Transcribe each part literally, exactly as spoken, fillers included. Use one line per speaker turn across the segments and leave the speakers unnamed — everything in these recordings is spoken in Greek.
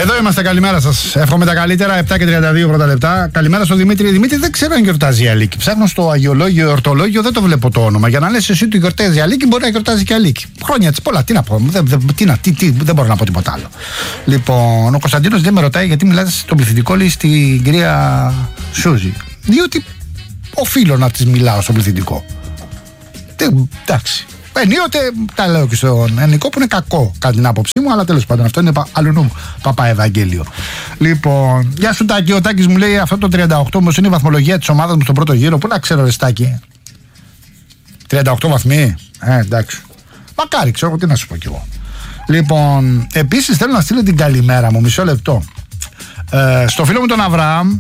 Εδώ είμαστε, καλημέρα σας. Εύχομαι τα καλύτερα. επτά και τριάντα δύο πρώτα λεπτά. Καλημέρα στο Δημήτρη. Δημήτρη, δεν ξέρω αν γιορτάζει η Αλίκη. Ψάχνω στο αγιολόγιο, ορτολόγιο, δεν το βλέπω το όνομα. Για να λες εσύ ότι γιορτάζει η Αλίκη, μπορεί να γιορτάζει και η Αλίκη. Χρόνια της πολλά. Τι να πω, δεν, δεν, τι, τι, τι, δεν μπορώ να πω τίποτα άλλο. Λοιπόν, ο Κωνσταντίνος δεν με ρωτάει γιατί μιλάτε στον πληθυντικό, λέει, στην κυρία Σούζη. Διότι οφείλω να της μιλάω στον πληθυντικό. Εντάξει. Ενίοτε τα λέω και στον Ενικό που είναι κακό κατά την άποψή μου, αλλά τέλος πάντων αυτό είναι αλλού παπά Ευαγγέλιο. Λοιπόν, γεια σου Τάκη. Ο Τάκης μου λέει αυτό το τριάντα οκτώ όμως είναι η βαθμολογία της ομάδας μου στον πρώτο γύρο. Πού να ξέρω, ρε Τάκη. τριάντα οκτώ βαθμοί. Ε, εντάξει. Μακάρι, ξέρω τι να σου πω κι εγώ. Λοιπόν, επίσης θέλω να στείλω την καλημέρα μου, μισό λεπτό. Ε, στο φίλο μου τον Αβραάμ.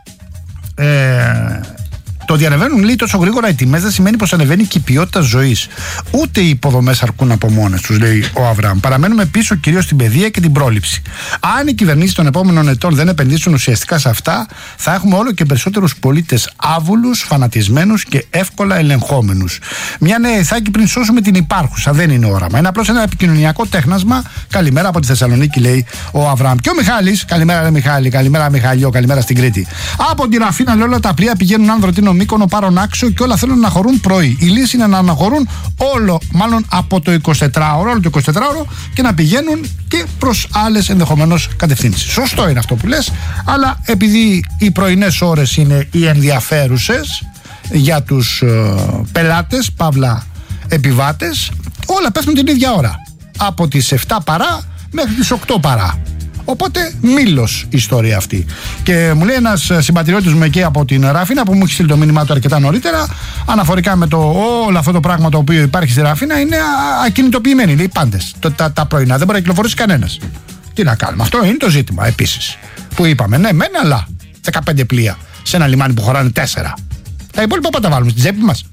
Ε, Το ότι ανεβαίνουν, λέει, τόσο γρήγορα οι τιμές δεν σημαίνει πως ανεβαίνει και η ποιότητα ζωής. Ούτε οι υποδομές αρκούν από μόνες τους, λέει ο Αβραάμ. Παραμένουμε πίσω κυρίως στην παιδεία και την πρόληψη. Αν οι κυβερνήσεις των επόμενων ετών δεν επενδύσουν ουσιαστικά σε αυτά, θα έχουμε όλο και περισσότερους πολίτες άβουλους, φανατισμένους και εύκολα ελεγχόμενους. Μια νέα ηθάκη πριν σώσουμε την υπάρχουσα. Δεν είναι όραμα. Είναι απλώς ένα επικοινωνιακό τέχνασμα. Καλημέρα από τη Θεσσαλονίκη, λέει ο Αβραάμ. Και ο Μιχάλης, καλημέρα, ρε Μιχάλη, καλημέρα, Μιχαλιό, καλημέρα στην Κρήτη. Από την Αθήνα, λέει, όλα τα πλοία πηγαίνουν Άνδρο, Μύκονο, Πάρον, Άξιο και όλα θέλουν να χωρούν πρωί. Η λύση είναι να αναχωρούν όλο, μάλλον από το εικοσιτετράωρο, όλο το εικοσιτετράωρο και να πηγαίνουν και προς άλλες ενδεχομένως κατευθύνσεις. Σωστό είναι αυτό που λες, αλλά επειδή οι πρωινές ώρες είναι οι ενδιαφέρουσες για τους ε, πελάτες, παύλα επιβάτες, όλα πέφτουν την ίδια ώρα. Από τις επτά παρά μέχρι τις οκτώ παρά. Οπότε μήλος η ιστορία αυτή. Και μου λέει ένας συμπατριώτης μου εκεί από την Ράφινα, που μου έχει στείλει το μήνυμά του αρκετά νωρίτερα, αναφορικά με το όλο αυτό το πράγμα το οποίο υπάρχει στη Ράφινα, είναι ακινητοποιημένοι, λέει, πάντες. Το, τα, τα πρωινά δεν μπορεί να κυκλοφορήσει κανένας. Τι να κάνουμε, αυτό είναι το ζήτημα επίσης. Που είπαμε, ναι, μεν, αλλά δεκαπέντε πλοία σε ένα λιμάνι που χωράνε τέσσερα. Τα υπόλοιπα πάντα βάλουμε στην τσέπη μας.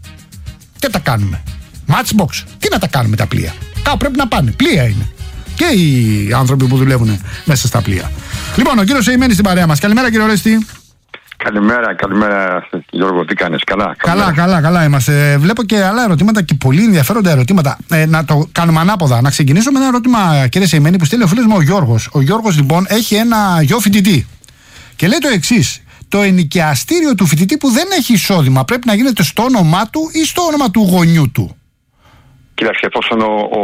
Τι τα κάνουμε, matchbox, τι να τα κάνουμε τα πλοία. Κάπου πρέπει να πάνε, πλοία είναι. Και οι άνθρωποι που δουλεύουν μέσα στα πλοία. Λοιπόν, ο κύριος Σεϊμένης στην παρέα μας. Καλημέρα, κύριε Ορέστη.
Καλημέρα, καλημέρα, Γιώργο. Τι κάνεις, καλά?
Καλά, καλά, καλά είμαστε. Βλέπω και άλλα ερωτήματα και πολύ ενδιαφέροντα ερωτήματα. Ε, να το κάνουμε ανάποδα. Να ξεκινήσω με ένα ερώτημα, κύριε Σεϊμένη, που στέλνει ο φίλος μου ο Γιώργος. Ο Γιώργος, λοιπόν, έχει ένα γιο φοιτητή. Και λέει το εξής. Το ενοικιαστήριο του φοιτητή που δεν έχει εισόδημα πρέπει να γίνεται στο όνομά του ή στο όνομα του γονιού του?
Κοίταξε, εφόσον ο, ο,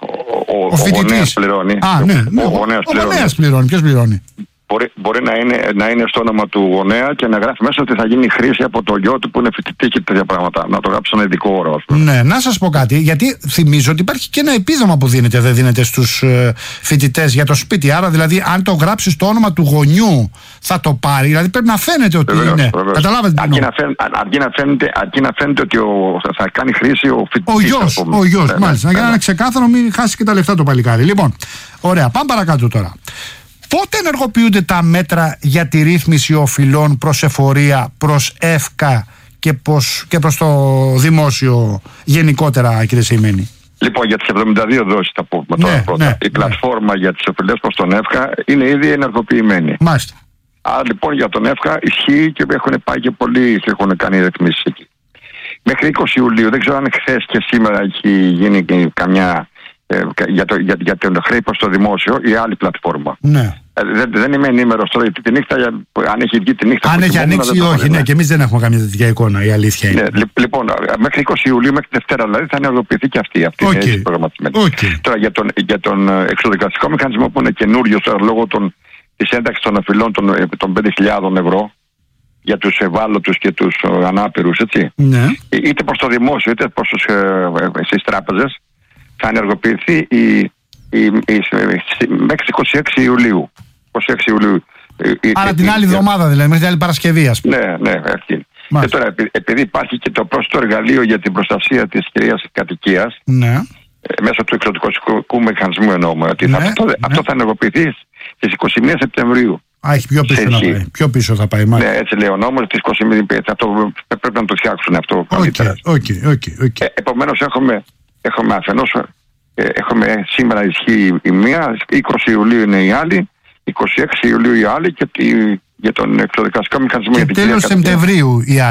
ο,
ο, ο
γονέας πληρώνει.
Α, ναι, ναι, ο, ο γονέας πληρώνει. πληρώνει. Ποιος πληρώνει?
Μπορεί, μπορεί να, είναι, να είναι στο όνομα του γονέα και να γράφει μέσα ότι θα γίνει χρήση από το γιο του που είναι φοιτητή και τέτοια πράγματα. Να το γράψει ένα ειδικό όρο, ας πούμε.
Ναι, να σας πω κάτι, γιατί θυμίζω ότι υπάρχει και ένα επίδομα που δίνεται, δεν δίνεται στους ε, φοιτητές για το σπίτι. Άρα, δηλαδή, αν το γράψει στο όνομα του γονιού, θα το πάρει. Δηλαδή, πρέπει να φαίνεται ότι βεβαίως, είναι. Βεβαίως. Καταλάβατε.
Αρκεί να, φαίν, αρκεί, να φαίνεται, αρκεί να φαίνεται ότι ο, θα κάνει χρήση ο φοιτητής.
Ο γιος, ο γιος, ναι, μάλιστα. Ναι, για να είναι ξεκάθαρο, μην χάσει και τα λεφτά το παλικάρι. Λοιπόν, ωραία, πάμε παρακάτω τώρα. Πότε ενεργοποιούνται τα μέτρα για τη ρύθμιση οφειλών προς εφορία, προς ΕΦΚΑ και προς, και προς το δημόσιο γενικότερα, κύριε Σεϊμένη?
Λοιπόν, για τις εβδομήντα δύο δόσεις θα πούμε τώρα, ναι, πρώτα. Ναι, η πλατφόρμα ναι. για τις οφειλές προς τον ΕΦΚΑ είναι ήδη ενεργοποιημένη.
Μάλιστα.
Άρα λοιπόν για τον ΕΦΚΑ ισχύει και έχουν πάει και πολλοί και έχουν κάνει ρυθμίσεις εκεί. Μέχρι είκοσι Ιουλίου, δεν ξέρω αν χθες και σήμερα έχει γίνει καμιά ε, για, το, για, για το χρέη προς το δημόσιο ή άλλη πλατφόρμα.
Ναι.
Ε, δεν, δεν είμαι ενήμερος τώρα γιατί τη νύχτα, αν έχει βγει τη νύχτα.
Αν έχει ανοίξει ή όχι, ναι, και εμείς δεν έχουμε καμία τέτοια εικόνα, η αλήθεια είναι.
Ναι, λοιπόν, μέχρι είκοσι Ιουλίου, μέχρι τη Δευτέρα δηλαδή, θα ενεργοποιηθεί και αυτή. Αυτή okay. είναι προγραμματισμένη.
Okay.
Τώρα για τον, για τον εξοδικαστικό μηχανισμό που είναι καινούριο λόγω της ένταξης των οφειλών των, των πέντε χιλιάδες ευρώ για τους ευάλωτους και τους ανάπηρους, έτσι.
Ναι.
Είτε προς το δημόσιο είτε προς τους, ε, στις τράπεζες θα ενεργοποιηθεί η, η, η, η, μέχρι είκοσι έξι Ιουλίου. είκοσι έξι Ιουλίου.
Άρα την άλλη εβδομάδα δηλαδή, μέχρι την άλλη Παρασκευή, ας πούμε.
Ναι, ναι, αυτή. Και τώρα, επειδή υπάρχει και το πρόσθετο εργαλείο για την προστασία της κυρίας κατοικίας,
ναι.
μέσω του εξωτικού μηχανισμού εννοούμε, ότι
ναι,
θα, αυτό,
ναι. αυτό
θα ενεργοποιηθεί στις είκοσι μία Σεπτεμβρίου.
Α, έχει πιο πίσω, να πάει. πιο πίσω θα πάει.
Ναι, έτσι λέει ο νόμος, τις είκοσι μία, αυτό, πρέπει να το φτιάξουν αυτό καλύτερα.
Okay, okay, okay, okay.
Ε, επομένως έχουμε, έχουμε αφενός, ε, έχουμε σήμερα ισχύει η μία, είκοσι Ιουλίου είναι η άλλη, είκοσι έξι Ιουλίου η άλλη και τη, για τον εξοδικαστικό μηχανισμό.
Και τέλος Σεπτεμβρίου η άλλη.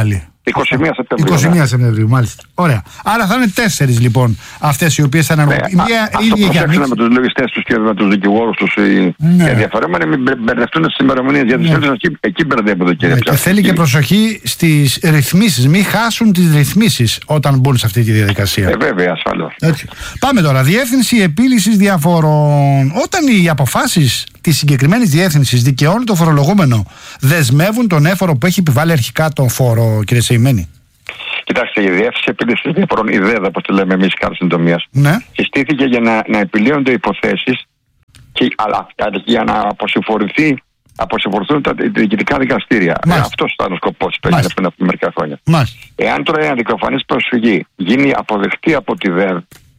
είκοσι μία Σεπτεμβρίου.
είκοσι μία Σεπτεμβρίου, μάλιστα. Ωραία. Άρα θα είναι τέσσερις λοιπόν αυτές οι οποίες θα ενεργοποιηθούν.
Ναι, μία ίδια για να με τους λογιστές τους και με τους δικηγόρους τους οι ναι. ενδιαφερόμενοι, μην μπερδευτούν στις ημερομηνίες. Γιατί ναι. εκεί, εκεί μπερδεύονται, κύριε.
Ναι, και θέλει και προσοχή στις ρυθμίσεις. Μην χάσουν τις ρυθμίσεις όταν μπουν σε αυτή τη διαδικασία.
Ε, βέβαια, ασφαλώς.
Πάμε τώρα. Διεύθυνση επίλυσης διαφορών. Όταν οι αποφάσεις της συγκεκριμένης διεύθυνσης δικαιώνει το φορολογούμενο, δεσμεύουν τον έφορο που έχει επιβάλει αρχικά τον φόρο, κύριε Σεϊμένη?
Κοιτάξτε, η Διεύθυνση Επίλυσης Διαφορών, η ΔΕΔΑ, όπως τη λέμε εμείς, κάτω συντομίας,
ναι.
συστήθηκε για να, να επιλύονται υποθέσεις, και, αλλά για να αποσυμφορηθεί, αποσυμφορηθούν τα διοικητικά δικαστήρια. Ε, αυτός ήταν ο σκοπός που έγινε πριν από μερικά χρόνια.
Μάλιστα.
Εάν τώρα η αδικοφανής προσφυγή γίνει αποδεκτή από τη ΔΕΔ,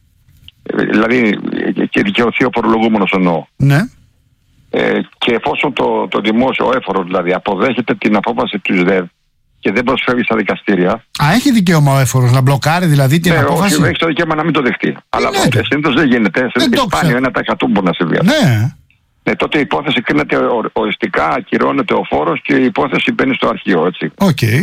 δηλαδή και δικαιωθεί ο φορολογούμενος εννοώ.
Ναι.
Ε, και εφόσον το, το δημόσιο έφορο δηλαδή αποδέχεται την απόφαση του ΔΕΔ και δεν προσφεύγει στα δικαστήρια.
Α, έχει δικαίωμα ο έφορος να μπλοκάρει δηλαδή την
ναι,
απόφαση?
Ναι, έχει το δικαίωμα να μην το δεχτεί. Αλλά ναι, συνήθως δεν γίνεται. Σε σπάνιο ένα τοις εκατό μπορεί να συμβεί.
Ναι.
Ναι, τότε η υπόθεση κρίνεται οριστικά, ακυρώνεται ο φόρος και η υπόθεση μπαίνει στο αρχείο. Έτσι.
Okay.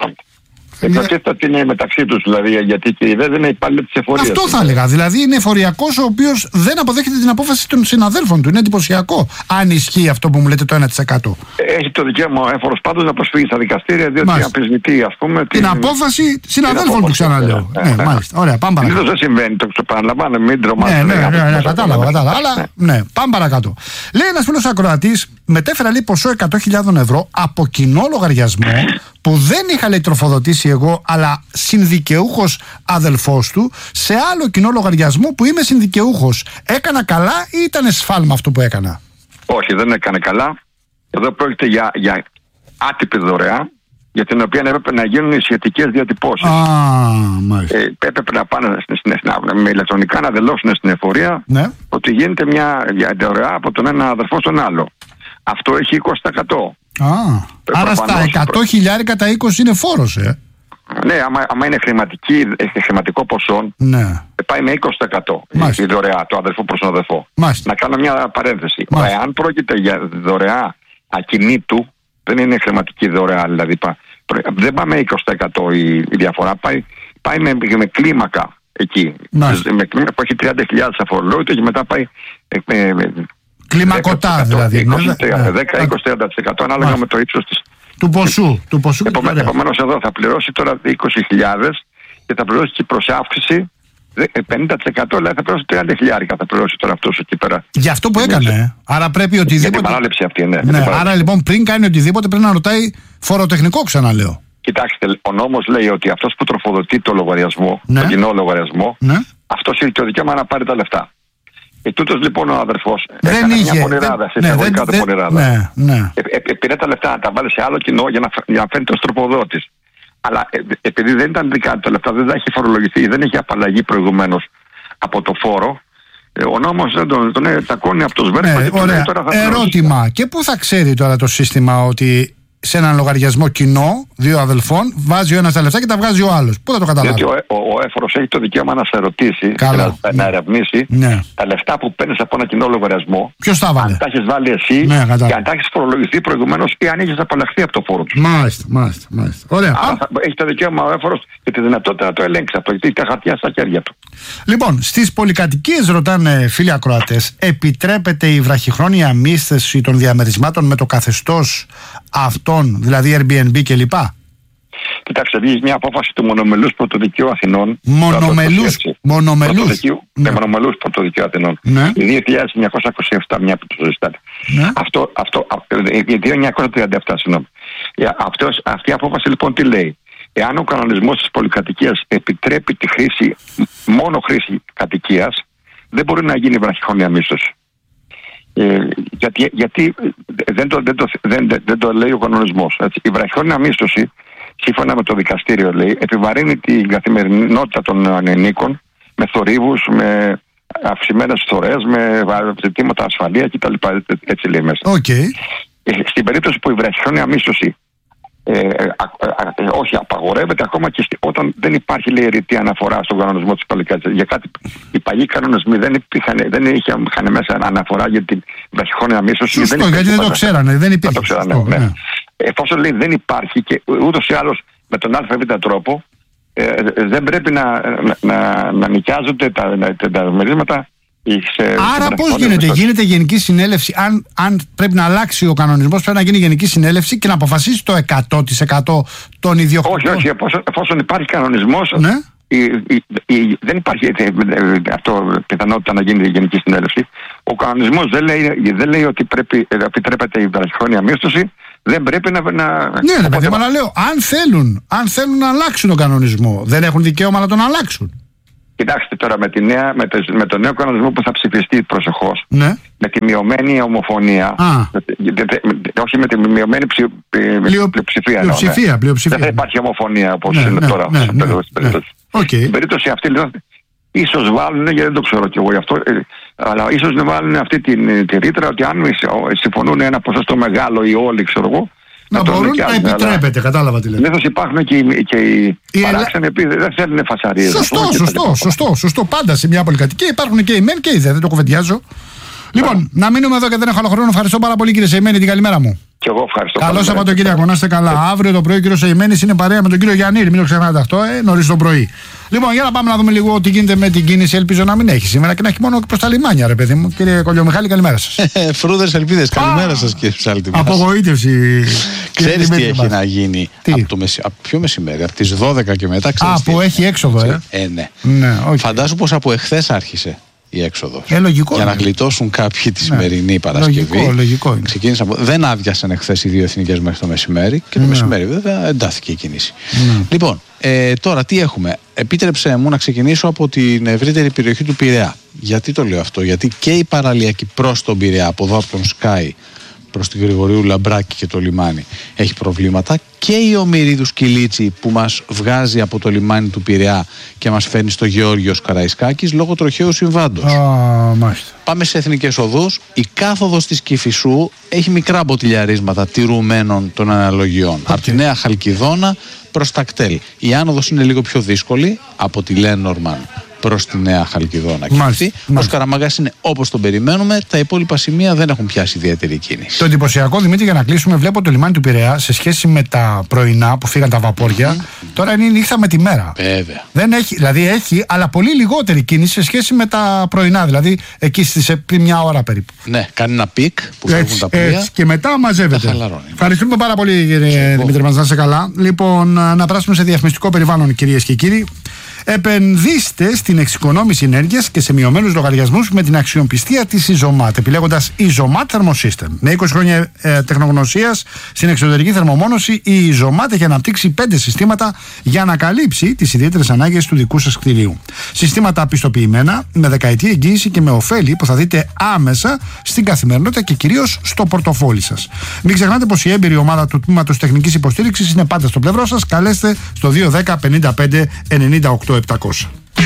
Υποτίθεται είναι μεταξύ τους δηλαδή, γιατί και η ΔΕΔ είναι υπάλληλοι της εφορίας.
Αυτό θα έλεγα. Δηλαδή είναι εφοριακός ο οποίος δεν αποδέχεται την απόφαση των συναδέλφων του. Είναι εντυπωσιακό. Αν ισχύει αυτό που μου λέτε το ένα τοις εκατό.
Έχει το δικαίωμα ο έφορος πάντως να προσφύγει στα δικαστήρια, διότι αμφισβητεί, ας πούμε,
την, την απόφαση συναδέλφων του, ξαναλέω. Ναι, ναι, ναι, μάλιστα. Ωραία, πάμε παρακάτω.
Δεν συμβαίνει, το παραλαμβάνω, μην τρομάζετε.
Ναι, ναι, ναι, ναι, κατάλαβα, κατάλαβα. Αλλά ναι, πάμε παρακάτω. Λέει ένας φίλος ακροατής, μετέφερα λέει ποσό εκατό χιλιάδες ευρώ από κοινό λογαριασμό που δεν είχα λέει τροφοδοτήσει εγώ, αλλά συνδικαιούχος αδελφός του, σε άλλο κοινό λογαριασμό που είμαι συνδικαιούχος. Έκανα καλά ή ήταν σφάλμα αυτό που έκανα?
Όχι, δεν έκανε καλά. Εδώ πρόκειται για, για άτυπη δωρεά, για την οποία έπρεπε να γίνουν οι σχετικές διατυπώσεις.
Α, μάλιστα.
Ε, έπρεπε να πάνε στην, στην, στην, με ηλεκτρονικά να δηλώσουν στην εφορία, ναι, ότι γίνεται μια δωρεά από τον ένα αδερφό στον άλλο. Αυτό έχει είκοσι τοις εκατό.
Α, άρα στα εκατό χιλιάδες κατά είκοσι είναι φόρος, ε.
Ναι, άμα, άμα είναι χρηματική, χρηματικό ποσό, ναι, πάει με είκοσι τοις εκατό η δωρεά, το αδερφό προς τον αδερφό. Μάλιστα. Να κάνω μια παρένθεση. Εάν πρόκειται για δωρεά ακινήτου, δεν είναι χρηματική δωρεά, δηλαδή δεν πάει με είκοσι τοις εκατό η, η διαφορά, πάει, πάει με, με κλίμακα εκεί. Μάλιστα. Με κλίμακα που έχει τριάντα χιλιάδες αφορολόγητο και μετά πάει με, με,
κλιμακωτά δηλαδή.
δέκα, είκοσι, τριάντα τοις εκατό ανάλογα με το ίψος της.
Του ποσού. Του ποσού
Επομένως, επομένως εδώ θα πληρώσει τώρα είκοσι χιλιάδες και θα πληρώσει και προς αύξηση πενήντα τοις εκατό, δηλαδή θα πληρώσει τριάντα χιλιάδες θα πληρώσει τώρα αυτός εκεί πέρα.
Για αυτό που έκανε. Ε. Άρα πρέπει οτιδήποτε.
Για την παράληψη αυτή, ναι.
ναι άρα λοιπόν πριν κάνει οτιδήποτε πρέπει να ρωτάει φοροτεχνικό, ξαναλέω.
Κοιτάξτε, ο νόμος λέει ότι αυτός που τροφοδοτεί το λογαριασμό, ναι, το κοινό λογαριασμό, ναι, αυτός έχει το δικαίωμα να πάρει τα λεφτά. Και τούτος λοιπόν ο αδερφός
δεν
έκανε
είχε,
μια πονηράδα, σε εισαγωγικά το πονηράδα.
Ναι, ναι.
Ε, ε, πήρε τα λεφτά να τα βάλει σε άλλο κοινό για να, για να φαίνεται ως τροποδότης. Αλλά ε, επειδή δεν ήταν δικά του τα λεφτά, δεν τα έχει φορολογηθεί, δεν έχει απαλλαγή προηγουμένως από το φόρο, ε, ο νόμος δεν τον, τον τακώνει από το σβέρπα.
Ναι,
και τον λέει, τώρα θα
ερώτημα.
πληρώσει.
Και πού θα ξέρει τώρα το σύστημα ότι σε έναν λογαριασμό κοινό δύο αδελφών βάζει ο ένας τα λεφτά και τα βγάζει ο άλλος? Πού θα το καταλάβει?
Γιατί ο, ο, ο έφορος έχει το δικαίωμα να σε ρωτήσει και να, ναι, να ερευνήσει, ναι, τα λεφτά που παίρνεις από ένα κοινό λογαριασμό.
Ποιος τα βάλε?
Αν τα έχεις βάλει εσύ, ναι, και αν τα έχεις φορολογηθεί προηγουμένως ή αν έχεις απαλλαχθεί από το φόρο του.
Μάλιστα, μάλιστα, μάλιστα. Ωραία.
Άρα θα, έχει το δικαίωμα ο έφορος και τη δυνατότητα να το ελέγξει αυτό, γιατί έχει τα χαρτιά στα χέρια του.
Λοιπόν, στις πολυκατοικίες, ρωτάνε φίλοι ακροατές, επιτρέπεται η βραχυχρόνια μίσθωση των διαμερισμάτων με το καθεστώς αυτών, δηλαδή Airbnb κλπ?
Κοιτάξτε, βγήκε μια απόφαση του Μονομελούς Πρωτοδικαίου Αθηνών.
Μονομελούς. Μονομελούς.
Ναι, ναι. Μονομελούς Πρωτοδικαίου Αθηνών. Ναι. Η δύο χιλιάδες εννιακόσια είκοσι επτά, μια που το ζητάτε. Ναι. Αυτό, αυτό, η δύο χιλιάδες εννιακόσια τριάντα επτά, συγγνώμη. Αυτός, αυτή η απόφαση λοιπόν τι λέει? Εάν ο κανονισμός της πολυκατοικίας επιτρέπει τη χρήση, μόνο χρήση κατοικίας, δεν μπορεί να γίνει βραχυχρόνια μίσθωση. Ε, γιατί γιατί δεν, το, δεν, το, δεν, δεν το λέει ο κανονισμός. Έτσι. Η βραχυχρόνια μίσθωση, σύμφωνα με το δικαστήριο, λέει, επιβαρύνει την καθημερινότητα των ανηλίκων με θορύβους, με αυξημένες θωρές, με ζητήματα ασφαλεία κτλ. Έτσι λέει μέσα.
Okay.
Ε, στην περίπτωση που η βραχυχρόνια μίσθωση Ε, ε, ε, ε, όχι, απαγορεύεται ακόμα και όταν δεν υπάρχει, λέει, ρητή αναφορά στον κανονισμό της πολυκατοικίας. Για κάτι οι παλιοί κανονισμοί δεν, υπήρχαν, δεν είχαν, είχαν μέσα αναφορά για την βραχυχρόνια μίσθωση.
Σωστό, γιατί δεν το ξέρανε, δεν υπήρχε.
Το ξέρανε, ναι. Ναι. Εφόσον λέει δεν υπάρχει και ούτως ή άλλως με τον ΑΒ τρόπο, ε, δεν πρέπει να, να, να, να νοικιάζονται τα, τα, τα μερίσματα. Σε,
Άρα πώς γίνεται, στο... γίνεται γενική συνέλευση? Αν, αν πρέπει να αλλάξει ο κανονισμός, πρέπει να γίνει γενική συνέλευση και να αποφασίσει το εκατό τοις εκατό των ιδιοκτητών.
Όχι, όχι, εφόσον, εφόσον υπάρχει κανονισμός,
ναι.
η, η, η, δεν υπάρχει αυτό πιθανότητα να γίνει γενική συνέλευση. Ο κανονισμός δεν λέει, δεν λέει ότι πρέπει, επιτρέπεται η βραχυχρόνια μίσθωση. Δεν πρέπει να. να...
Ναι, ρε παιδί, αλλά λέω, αν θέλουν, αν θέλουν να αλλάξουν τον κανονισμό, δεν έχουν δικαίωμα να τον αλλάξουν.
Κοιτάξτε τώρα με, τη νέα, με, το, με το νέο κανονισμό που θα ψηφιστεί προσεχώς,
ναι.
με τη μειωμένη ομοφωνία, με, με, με, όχι με τη μειωμένη ψη,
Πλειο,
πλειοψηφία.
Πλειοψηφία,
ναι.
πλειοψηφία.
Δεν θα υπάρχει ομοφωνία όπως
ναι,
είναι
ναι,
τώρα.
Ναι, ναι, ναι, ναι. Okay.
Στην περίπτωση αυτή, λοιπόν, ίσως βάλουν, γιατί δεν το ξέρω κι εγώ γι' αυτό, ε, αλλά ίσως βάλουν αυτή την, τη ρήτρα ότι αν συμφωνούν ένα ποσοστό μεγάλο ή όλοι, ξέρω εγώ,
να, να μπορούν να επιτρέπεται, αλλά... κατάλαβα τι λέτε.
Συνήθως υπάρχουν και οι, και οι παράξενοι που δεν θέλουν φασαρίες.
Σωστό, σωστό, σωστό, σωστό. Πάντα σε μια πολυκατοικία υπάρχουν και οι μεν και οι δε, δεν το κουβεντιάζω. Λοιπόν, να μείνουμε εδώ και δεν έχω άλλο χρόνο. Ευχαριστώ πάρα πολύ, κύριε Σεϊμένη, την καλημέρα μου.
Και εγώ ευχαριστώ.
Καλό Σαββατοκύριακο, να είστε καλά. Αύριο το πρωί ο κύριο Σεϊμένη είναι παρέα με τον κύριο Γιαννήρη. Μην το ξεχνάτε αυτό, ε, νωρίς το πρωί. Λοιπόν, για να πάμε να δούμε λίγο τι γίνεται με την κίνηση. Ελπίζω να μην έχει σήμερα και να έχει μόνο προς τα λιμάνια, ρε παιδί μου. Κύριε Κολιομιχάλη, καλημέρα σας.
Φρούδες ελπίδες, καλημέρα σας, κύριε Ψάλτη.
Απογοήτευση.
Ξέρεις τι έχει να γίνει από το μεση... από ποιο μεσημέρι, από τις δώδεκα και μετά.
Α, που έχει έξοδο, ε.
ε ναι.
ναι okay.
Φαντάσου πως από εχθές άρχισε η έξοδος.
Ε, λογικό,
για
ναι.
να γλιτώσουν κάποιοι τη
ναι.
σημερινή Παρασκευή.
Λογικό, λογικό.
Ξεκίνησαν, δεν άδειασαν εχθές οι δύο εθνικές μέχρι το μεσημέρι και το ναι. μεσημέρι βέβαια εντάθηκε η κίνηση. Ναι. Λοιπόν, ε, τώρα τι έχουμε. Επίτρεψε μου να ξεκινήσω από την ευρύτερη περιοχή του Πειραιά. Γιατί το λέω αυτό? Γιατί και η παραλιακή προς τον Πειραιά, από εδώ από τον Σκάι προς τη Γρηγορίου Λαμπράκη και το λιμάνι, έχει προβλήματα, και η Ομηρίδου Κιλίτσι που μας βγάζει από το λιμάνι του Πειραιά και μας φέρνει στο Γεώργιος Καραϊσκάκης λόγω τροχαίου συμβάντος.
Oh,
Πάμε σε εθνικές οδούς. Η κάθοδος της Κηφισού έχει μικρά μποτιλιαρίσματα τηρουμένων των αναλογιών. Okay. Από τη Νέα Χαλκιδόνα προς τα κτέλ. Η άνοδος είναι λίγο πιο δύσκολη από τη Λένορμαν προς τη Νέα Χαλκιδόνα. Ο Σκαραμαγκάς είναι όπως τον περιμένουμε. Τα υπόλοιπα σημεία δεν έχουν πιάσει ιδιαίτερη κίνηση.
Το εντυπωσιακό, Δημήτρη, για να κλείσουμε, βλέπω το λιμάνι του Πειραιά σε σχέση με τα πρωινά που φύγαν τα βαπόρια. Mm-hmm. Τώρα είναι η νύχτα με τη μέρα.
Βέβαια.
Δεν έχει, δηλαδή έχει, αλλά πολύ λιγότερη κίνηση σε σχέση με τα πρωινά. Δηλαδή εκεί στις, πριν μια ώρα περίπου.
Ναι, κάνει ένα πικ που φεύγουν τα πλοία. Έτσι,
και μετά μαζεύεται. Ευχαριστούμε πάρα πολύ, κύριε Δημήτρη, μας να είστε καλά. Λοιπόν, να περάσουμε σε διαφημιστικό περιβάλλον, κυρίες και κύριοι. Επενδύστε στην εξοικονόμηση ενέργειας και σε μειωμένους λογαριασμούς με την αξιοπιστία της Ιζωμάτ, επιλέγοντας Ιζωμάτ Thermosystem. Με είκοσι χρόνια ε, τεχνογνωσίας στην εξωτερική θερμομόνωση, η Ιζωμάτ έχει αναπτύξει πέντε συστήματα για να καλύψει τις ιδιαίτερες ανάγκες του δικού σας κτηρίου. Συστήματα πιστοποιημένα, με δεκαετή εγγύηση και με ωφέλη που θα δείτε άμεσα στην καθημερινότητα και κυρίως στο πορτοφόλι σας. Μην ξεχνάτε πως η έμπειρη ομάδα του τμήματος τεχνικής υποστήριξης είναι πάντα στο πλευρό σας. Καλέστε στο δύο ένα μηδέν πενήντα πέντε ενενήντα οκτώ επτακόσια.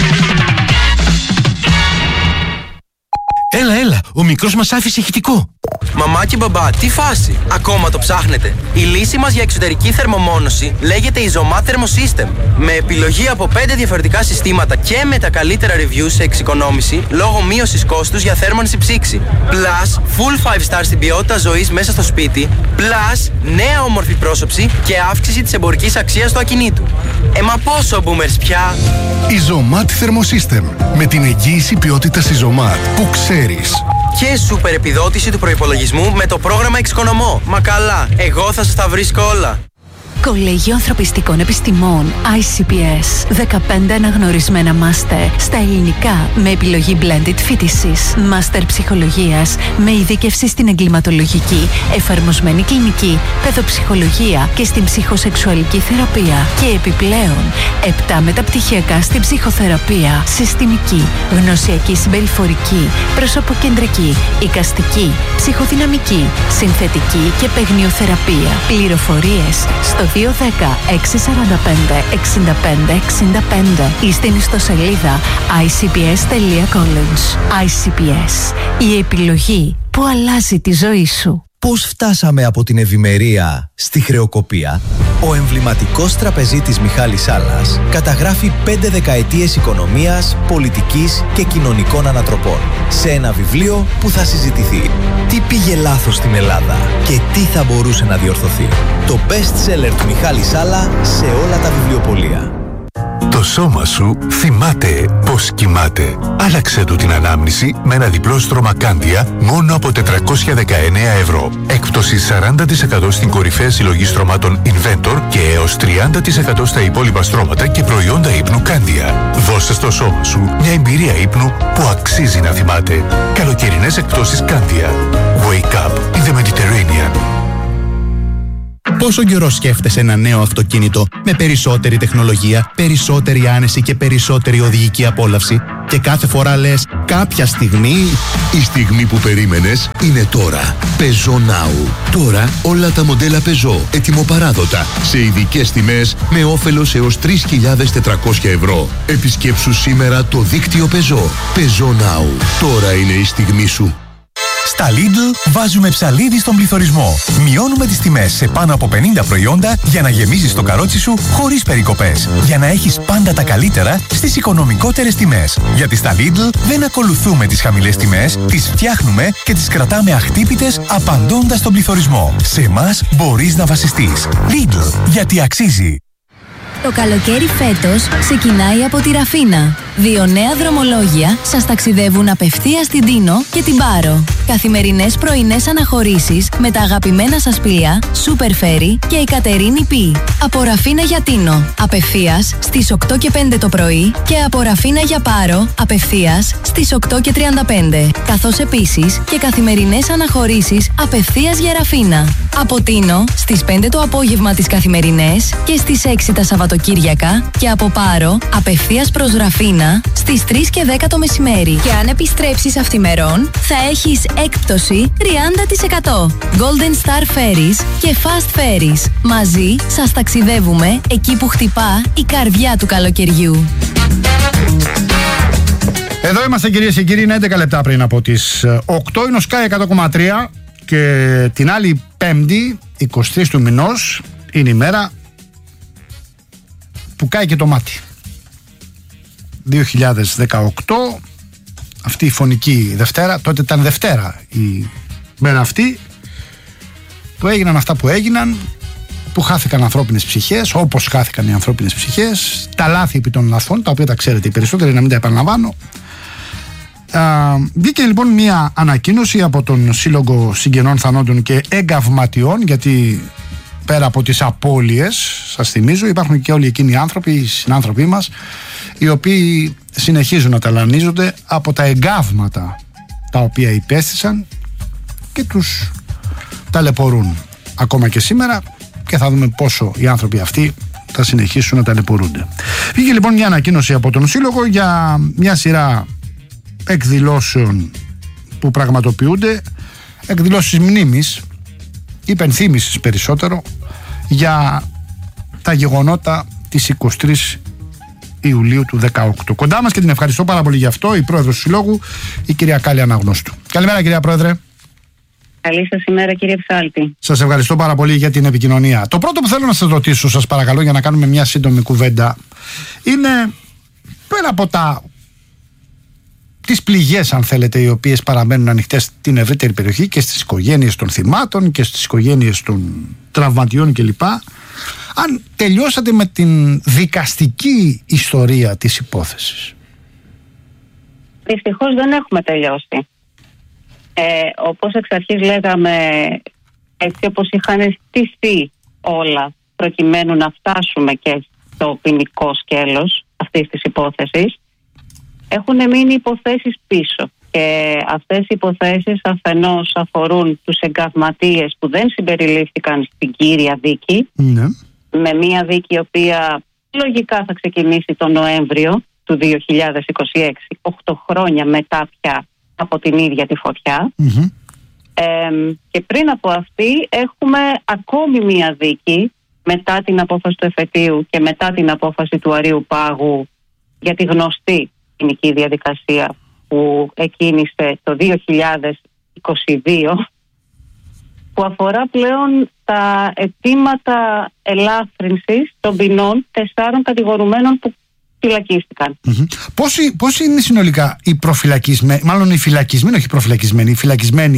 Έλα, έλα, ο μικρός μας άφησε ηχητικό.
Μαμά και μπαμπά, τι φάση, ακόμα το ψάχνετε? Η λύση μας για εξωτερική θερμομόνωση λέγεται Izomat Thermosystem. Με επιλογή από πέντε διαφορετικά συστήματα και με τα καλύτερα reviews σε εξοικονόμηση λόγω μείωσης κόστους για θέρμανση ψήξη. Plus, full five star στην ποιότητα ζωής μέσα στο σπίτι. Plus, νέα όμορφη πρόσωψη και αύξηση της εμπορικής αξίας του ακινήτου. Ε, μα πόσο boomers πια!
Izomat Thermosystem. Με την εγγύηση ποιότητας Izomat που ξέρεις.
Και σούπερ επιδότηση του προϋπολογισμού με το πρόγραμμα Εξοικονομώ. Μα καλά, εγώ θα σας τα βρίσκω όλα.
Κολέγιο Ανθρωπιστικών Επιστημών άι σι πι ες. δεκαπέντε αναγνωρισμένα μάστερ στα ελληνικά με επιλογή blended φοιτησης. Μάστερ ψυχολογίας με ειδίκευση στην εγκληματολογική, εφαρμοσμένη κλινική, παιδοψυχολογία και στην ψυχοσεξουαλική θεραπεία. Και επιπλέον, επτά μεταπτυχιακά στην ψυχοθεραπεία, συστημική, γνωσιακή συμπεριφορική, προσωποκεντρική, εικαστική, ψυχοδυναμική, συνθετική και παιγνιοθεραπεία. Πληροφορίες στο δύο ένα μηδέν έξι τέσσερα πέντε εξήντα πέντε εξήντα πέντε ή στην ιστοσελίδα άι σι πι ες τελεία college. άι σι πι ες. Η επιλογή που αλλάζει τη ζωή σου.
Πώς φτάσαμε από την ευημερία στη χρεοκοπία? Ο εμβληματικός τραπεζίτης Μιχάλης Σάλλας καταγράφει πέντε δεκαετίες οικονομίας, πολιτικής και κοινωνικών ανατροπών σε ένα βιβλίο που θα συζητηθεί. Τι πήγε λάθος στην Ελλάδα και τι θα μπορούσε να διορθωθεί. Το best seller του Μιχάλη Σάλα σε όλα τα βιβλιοπωλεία.
Το σώμα σου θυμάται πως κοιμάται. Άλλαξε του την ανάμνηση με ένα διπλό στρώμα Κάντια μόνο από τετρακόσια δεκαεννέα ευρώ. Έκπτωση σαράντα τοις εκατό στην κορυφαία συλλογή στρωμάτων Inventor και έως τριάντα τοις εκατό στα υπόλοιπα στρώματα και προϊόντα ύπνου Κάντια. Δώσε στο σώμα σου μια εμπειρία ύπνου που αξίζει να θυμάται. Καλοκαιρινές εκπτώσεις Κάντια. Wake up in the Mediterranean.
Πόσο καιρό σκέφτεσαι ένα νέο αυτοκίνητο με περισσότερη τεχνολογία, περισσότερη άνεση και περισσότερη οδηγική απόλαυση και κάθε φορά λες κάποια στιγμή...
Η στιγμή που περίμενες είναι τώρα. Peugeot Now. Τώρα όλα τα μοντέλα Peugeot ετοιμοπαράδοτα σε ειδικές τιμές με όφελος έως τρεις χιλιάδες τετρακόσια ευρώ. Επισκέψου σήμερα το δίκτυο Peugeot. Peugeot Now. Τώρα είναι η στιγμή σου.
Στα Lidl βάζουμε ψαλίδι στον πληθωρισμό. Μειώνουμε τις τιμές σε πάνω από πενήντα προϊόντα για να γεμίζεις το καρότσι σου χωρίς περικοπές. Για να έχεις πάντα τα καλύτερα στις οικονομικότερες τιμές. Γιατί στα Lidl δεν ακολουθούμε τις χαμηλές τιμές, τις φτιάχνουμε και τις κρατάμε αχτύπητες απαντώντας στον πληθωρισμό. Σε εμάς μπορείς να βασιστείς. Lidl, γιατί αξίζει.
Το καλοκαίρι φέτος ξεκινάει από τη Ραφίνα. Δύο νέα δρομολόγια σας ταξιδεύουν απευθείας στην Τίνο και την Πάρο. Καθημερινές πρωινές αναχωρήσεις με τα αγαπημένα σας πλοία Super Ferry και η Κατερίνη Πι. Από Ραφίνα για Τίνο, απευθείας στις οκτώ και πέντε το πρωί και από Ραφίνα για Πάρο, απευθείας στις οκτώ και τριάντα πέντε. Καθώς επίσης και καθημερινές αναχωρήσεις απευθείας για Ραφίνα. Από Τίνο στις πέντε το απόγευμα τις καθημερινές και στις έξι τα Σαββατοκύριακα και από Πάρο απευθείας προς Ραφίνα στις τρεις και δέκα το μεσημέρι. Και αν επιστρέψεις αυθημερών, θα έχεις έκπτωση τριάντα τοις εκατό. Golden Star Ferries και Fast Ferries. Μαζί σας ταξιδεύουμε εκεί που χτυπά η καρδιά του καλοκαιριού.
Εδώ είμαστε κυρίες και κύριοι, είναι έντεκα λεπτά πριν από τις οκτώ. Είναι ο Sky εκατό κόμμα τρία και την άλλη Πέμπτη, εικοστή τρίτη του μηνός, είναι η μέρα που κάει και το μάτι. δύο χιλιάδες δεκαοκτώ, αυτή η φωνική Δευτέρα, τότε ήταν Δευτέρα η μέρα αυτή, που έγιναν αυτά που έγιναν, που χάθηκαν ανθρώπινες ψυχές, όπως χάθηκαν οι ανθρώπινες ψυχές, τα λάθη επί των λαθών, τα οποία τα ξέρετε οι περισσότεροι, να μην τα επαναλαμβάνω. Βγήκε λοιπόν μια ανακοίνωση από τον Σύλλογο Συγγενών Θανόντων και Εγκαυματιών, γιατί πέρα από τις απώλειες, σας θυμίζω, υπάρχουν και όλοι εκείνοι οι άνθρωποι, οι συνάνθρωποι μας, οι οποίοι συνεχίζουν να ταλανίζονται από τα εγκάβματα τα οποία υπέστησαν και τους ταλαιπωρούν ακόμα και σήμερα, και θα δούμε πόσο οι άνθρωποι αυτοί θα συνεχίσουν να ταλαιπωρούνται. Βγήκε λοιπόν μια ανακοίνωση από τον Σύλλογο για μια σειρά εκδηλώσεων που πραγματοποιούνται, εκδηλώσεις μνήμης, υπενθύμησης περισσότερο, για τα γεγονότα της εικοστής τρίτης Ιουλίου του δεκαοκτώ. Κοντά μας, και την ευχαριστώ πάρα πολύ γι' αυτό, η πρόεδρος του Συλλόγου, η κυρία Κάλλη Αναγνώστου. Καλημέρα κυρία Πρόεδρε.
Καλή σας ημέρα κύριε Ψάλτη.
Σας ευχαριστώ πάρα πολύ για την επικοινωνία. Το πρώτο που θέλω να σας ρωτήσω, σας παρακαλώ, για να κάνουμε μια σύντομη κουβέντα, είναι πέρα από τα τις πληγές, αν θέλετε, οι οποίες παραμένουν ανοιχτές στην ευρύτερη περιοχή και στις οικογένειες των θυμάτων και στις οικογένειες των τραυματιών κλπ. Αν τελειώσατε με την δικαστική ιστορία της υπόθεσης?
Δυστυχώς δεν έχουμε τελειώσει. Ε, όπως εξ αρχής λέγαμε, έτσι όπως είχαν στηθεί όλα προκειμένου να φτάσουμε και στο ποινικό σκέλος αυτής της υπόθεσης, έχουν μείνει υποθέσεις πίσω. Και αυτές οι υποθέσεις αφενός αφορούν τους εγκαυματίες που δεν συμπεριλήφθηκαν στην κύρια δίκη, ναι. με μια δίκη η οποία λογικά θα ξεκινήσει τον Νοέμβριο του δύο χιλιάδες είκοσι έξι, οκτώ χρόνια μετά πια από την ίδια τη φωτιά. Mm-hmm. Ε, και πριν από αυτή έχουμε ακόμη μια δίκη μετά την απόφαση του εφετείου και μετά την απόφαση του Αρείου Πάγου για τη γνωστή ποινική διαδικασία που εκκίνησε το δύο χιλιάδες είκοσι δύο, που αφορά πλέον τα αιτήματα ελάφρυνσης των ποινών τεσσάρων κατηγορουμένων που φυλακίστηκαν.
Mm-hmm. Πόσοι, πόσοι είναι συνολικά οι προφυλακισμένοι, μάλλον οι φυλακισμένοι, όχι οι προφυλακισμένοι, οι φυλακισμένοι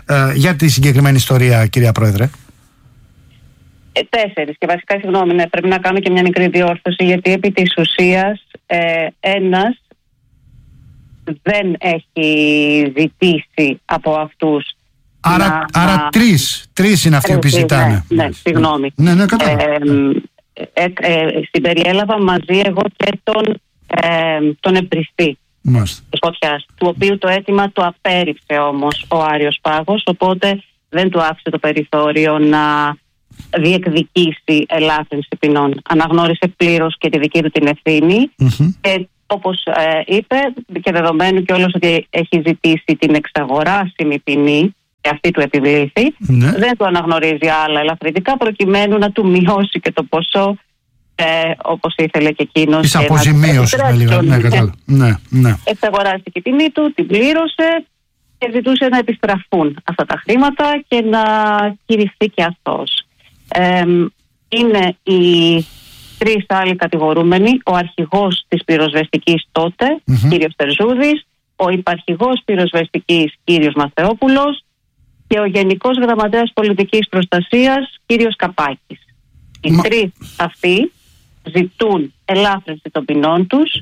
ε, για τη συγκεκριμένη ιστορία, κυρία Πρόεδρε?
Ε, τέσσερις. Και βασικά, συγγνώμη, ναι, πρέπει να κάνω και μια μικρή διόρθωση, γιατί επί της ουσίας ε, ένας δεν έχει ζητήσει από αυτούς.
Άρα,
να,
άρα
να...
τρεις, τρεις είναι αυτοί που ζητάνε.
Ναι, ναι, συγγνώμη.
Ναι, ναι, κατάλαβα.
Ε, ε, ε, συμπεριέλαβα μαζί εγώ και τον, ε, τον εμπριστή της φωτιάς, του οποίου το αίτημα το απέρριψε όμως ο Άριος Πάγος, οπότε δεν του άφησε το περιθώριο να διεκδικήσει ελάφρυνση ποινών. Αναγνώρισε πλήρως και τη δική του την ευθύνη mm-hmm. και όπως ε, είπε, και δεδομένου κιόλας ότι έχει ζητήσει την εξαγοράσιμη ποινή και αυτή του επιβλήθη, ναι. δεν του αναγνωρίζει άλλα ελαφρυντικά προκειμένου να του μειώσει και το ποσό ε, όπως ήθελε και εκείνος.
Της αποζημίωσης με λίγα. Ναι, ναι, ναι.
Εξαγοράστηκε η τιμή του, την πλήρωσε και ζητούσε να επιστραφούν αυτά τα χρήματα και να κηρυχθεί και αυτός. Ε, είναι οι τρεις άλλοι κατηγορούμενοι, ο αρχηγός της πυροσβεστικής τότε, mm-hmm. κύριος Τερζούδης, ο υπαρχηγός πυροσβεστικής, κύριος Μαθεόπουλος, και ο Γενικός Γραμματέας Πολιτικής Προστασίας, κύριος Καπάκης. Οι Μα... τρεις αυτοί ζητούν ελάφρυνση των ποινών τους,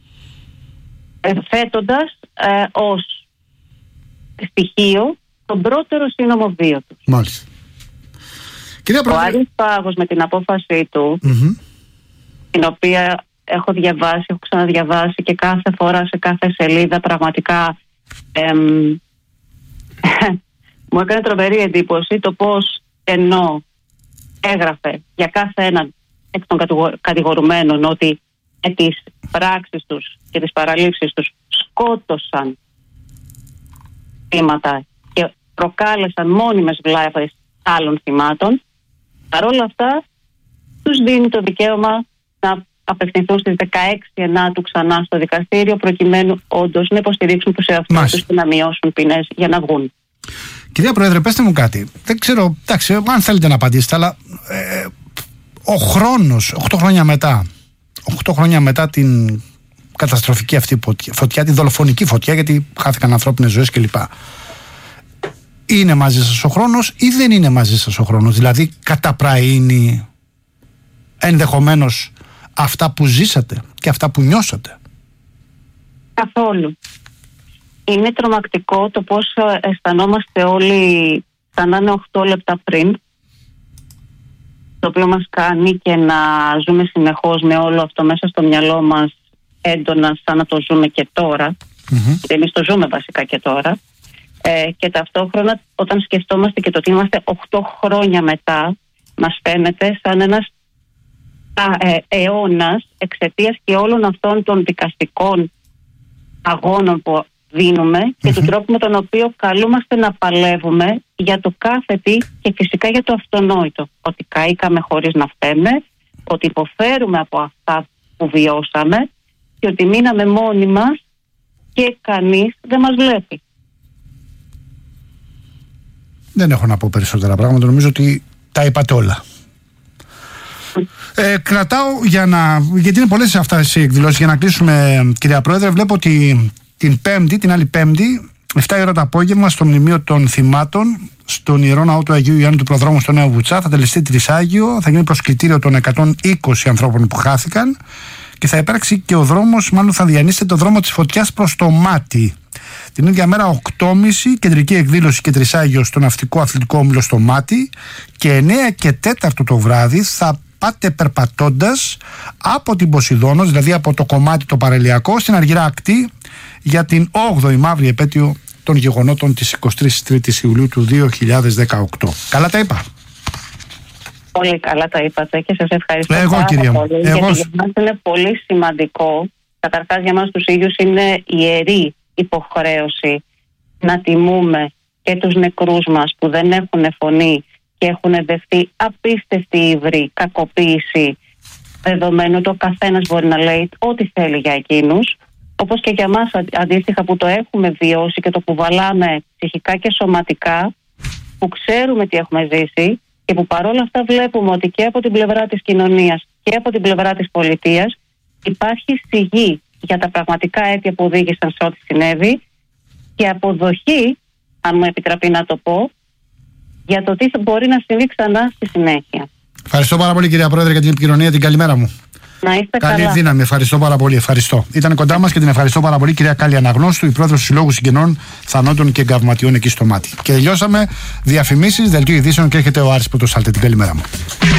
θέτοντας ε, ως στοιχείο τον πρώτερο σύνομο βίο τους.
Μάλιστα.
Ο Άρης Πάγος με την απόφασή του, mm-hmm. την οποία έχω διαβάσει, έχω ξαναδιαβάσει και κάθε φορά σε κάθε σελίδα πραγματικά εμ, μου έκανε τρομερή εντύπωση το πώς ενώ έγραφε για κάθε έναν εκ των κατηγορουμένων ότι με τις πράξεις τους και τις παραλήψεις τους σκότωσαν θύματα και προκάλεσαν μόνιμες βλάβες άλλων θυμάτων, παρόλα αυτά τους δίνει το δικαίωμα να απευθυνθούν στις δεκαέξι Ενάτου ξανά στο δικαστήριο προκειμένου όντως να υποστηρίξουν τους εαυτούς τους και να μειώσουν ποινές για να βγουν.
Κυρία Πρόεδρε, πέστε μου κάτι. Δεν ξέρω, εντάξει, αν θέλετε να απαντήσετε, αλλά ε, ο χρόνος, οκτώ χρόνια μετά, οκτώ χρόνια μετά την καταστροφική αυτή φωτιά, τη δολοφονική φωτιά, γιατί χάθηκαν ανθρώπινες ζωές κλπ. Είναι μαζί σας ο χρόνος ή δεν είναι μαζί σας ο χρόνος? Δηλαδή καταπραίνει ενδεχομένως αυτά που ζήσατε και αυτά που νιώσατε?
Καθόλου. Είναι τρομακτικό το πώς αισθανόμαστε όλοι σαν να είναι οκτώ λεπτά πριν, το οποίο μας κάνει και να ζούμε συνεχώς με όλο αυτό μέσα στο μυαλό μας έντονα, σαν να το ζούμε και τώρα. Mm-hmm. Εμείς το ζούμε βασικά και τώρα. Ε, και ταυτόχρονα όταν σκεφτόμαστε και το ότι είμαστε οκτώ χρόνια μετά, μας φαίνεται σαν ένας α, ε, αιώνας εξαιτίας και όλων αυτών των δικαστικών αγώνων που δίνουμε και mm-hmm. του τρόπου με τον οποίο καλούμαστε να παλεύουμε για το κάθε τι και φυσικά για το αυτονόητο. Ότι καήκαμε χωρίς να φταίμε, ότι υποφέρουμε από αυτά που βιώσαμε και ότι μείναμε μόνοι μας και κανείς δεν μας βλέπει.
Δεν έχω να πω περισσότερα πράγματα, νομίζω ότι τα είπατε όλα. Ε, κρατάω για να, γιατί είναι πολλές αυτές οι εκδηλώσεις, για να κλείσουμε κυρία Πρόεδρε. Βλέπω ότι την Πέμπτη, την άλλη Πέμπτη, εφτά η ώρα το απόγευμα, στο μνημείο των θυμάτων, στον Ιερό Ναό του Αγίου Ιωάννου του Προδρόμου στο Νέο Βουτσά, θα τελεστεί τρισάγιο, θα γίνει προσκλητήριο των εκατόν είκοσι ανθρώπων που χάθηκαν και θα υπάρξει και ο δρόμος, μάλλον θα διανύσετε το δρόμο της φωτιάς προς το Μάτι. Την ίδια μέρα οκτώ και μισή κεντρική εκδήλωση και τρισάγιο στο Ναυτικό Αθλητικό Όμιλο στο Μάτι και εννιά και τέσσερα το βράδυ θα πάτε περπατώντας από την Ποσειδώνος, δηλαδή από το κομμάτι το παραλιακό, στην Αργυρά Ακτή για την όγδοη μαύρη επέτειο των γεγονότων της εικοστής τρίτης Ιουλίου του δύο χιλιάδες δεκαοκτώ. Καλά τα είπα?
Πολύ καλά τα είπατε και σας ευχαριστώ
Εγώ,
πάρα
κυρία
πολύ.
Εγώ...
Γιατί για μας είναι πολύ σημαντικό, καταρχάς για μας τους ίδιους είναι ιερή υποχρέωση να τιμούμε και τους νεκρούς μας που δεν έχουν φωνή και έχουν δεχτεί απίστευτη ύβρη, κακοποίηση, δεδομένου ότι ο καθένας μπορεί να λέει ό,τι θέλει για εκείνους, όπως και για μας αντίστοιχα που το έχουμε βιώσει και το κουβαλάμε ψυχικά και σωματικά, που ξέρουμε τι έχουμε ζήσει και που παρόλα αυτά βλέπουμε ότι και από την πλευρά της κοινωνίας και από την πλευρά της πολιτείας υπάρχει σιγή για τα πραγματικά αίτια που οδήγησαν σε ό,τι συνέβη και αποδοχή αν μου επιτραπεί να το πω, για το τι μπορεί να συμβεί ξανά στη συνέχεια.
Ευχαριστώ πάρα πολύ, κυρία Πρόεδρε, για την επικοινωνία. Την καλημέρα μου.
Να είστε
Καλή
καλά.
δύναμη, ευχαριστώ πάρα πολύ. Ευχαριστώ. Ήταν κοντά μας και την ευχαριστώ πάρα πολύ, κυρία Κάλλη Αναγνώστου, η πρόεδρος του Συλλόγου Συγγενών Θανόντων και Εγκαυματιών εκεί στο Μάτι. Και τελειώσαμε. Διαφημίσεις, δελτίο ειδήσεων και έρχεται ο Άρης Πρωτοσάλτε. Την καλημέρα μου.